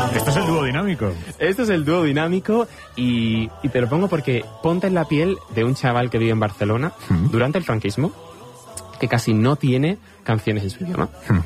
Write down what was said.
Esto es el dúo dinámico. Esto es el dúo dinámico y te lo pongo porque ponte en la piel de un chaval que vive en Barcelona durante el franquismo, que casi no tiene canciones en su idioma.